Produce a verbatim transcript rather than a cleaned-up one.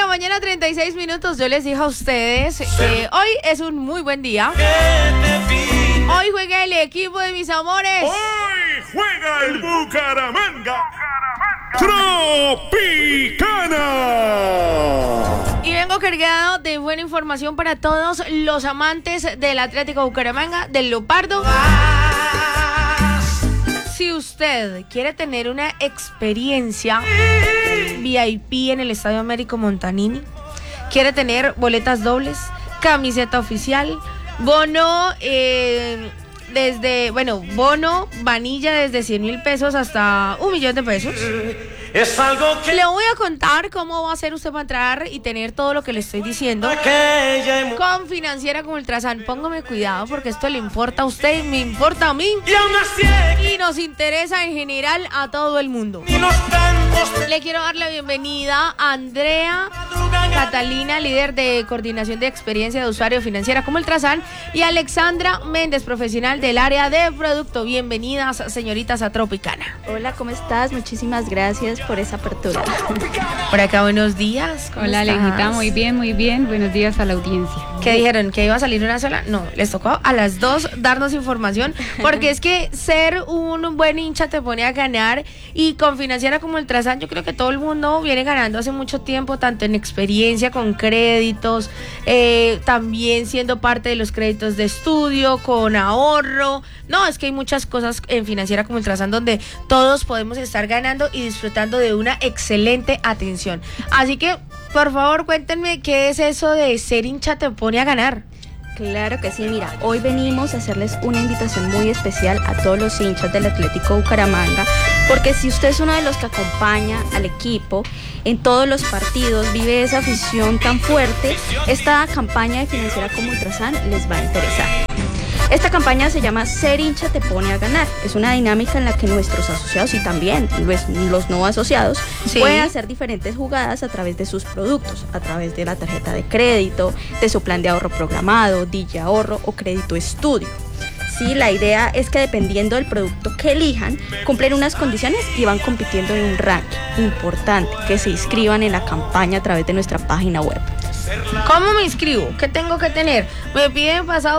mañana, treinta y seis minutos. Yo les dije a ustedes que hoy es un muy buen día. Hoy juega el equipo de mis amores. Hoy juega el Bucaramanga Tropicana. Y vengo cargado de buena información para todos los amantes del Atlético Bucaramanga, del Leopardo. Si usted quiere tener una experiencia V I P en el Estadio Américo Montanini, quiere tener boletas dobles, camiseta oficial, bono eh, desde, bueno, bono, vanilla desde cien mil pesos hasta un millón de pesos. Es algo que Le voy a contar cómo va a hacer usted para entrar y tener todo lo que le estoy diciendo con Financiera como Ultrasan. Póngame cuidado porque esto le importa a usted, me importa a mí y nos interesa en general a todo el mundo. Le quiero dar la bienvenida a Andrea Catalina, líder de coordinación de experiencia de usuario Financiera como Ultrasan, y Alexandra Méndez, profesional del área de producto. Bienvenidas, señoritas, a Tropicana. Hola, ¿cómo estás? Muchísimas gracias por esa apertura. Por acá, buenos días. ¿Cómo Hola, estás? Alejita, muy bien, muy bien. Buenos días a la audiencia. ¿Qué dijeron? ¿Que iba a salir una sola? No, les tocó a las dos darnos información, porque es que ser un buen hincha te pone a ganar, y con Financiera como Ultrasan yo creo que todo el mundo viene ganando hace mucho tiempo, tanto en experiencia con créditos, eh, también siendo parte de los créditos de estudio, con ahorro. No, es que hay muchas cosas en Financiera como Ultrasan donde todos podemos estar ganando y disfrutando de una excelente atención. Así que, por favor, cuéntenme qué es eso de ser hincha te pone a ganar. Claro que sí, mira, hoy venimos a hacerles una invitación muy especial a todos los hinchas del Atlético Bucaramanga, porque si usted es uno de los que acompaña al equipo en todos los partidos, vive esa afición tan fuerte, esta campaña de Financiera como Ultrasan les va a interesar. Esta campaña se llama Ser hincha te pone a ganar. Es una dinámica en la que nuestros asociados y también los, los no asociados Sí. pueden hacer diferentes jugadas a través de sus productos, a través de la tarjeta de crédito, de su plan de ahorro programado, Digi Ahorro o crédito estudio. Sí, la idea es que dependiendo del producto que elijan, cumplen unas condiciones y van compitiendo en un ranking. Importante que se inscriban en la campaña a través de nuestra página web. ¿Cómo me inscribo? ¿Qué tengo que tener? Me piden pasado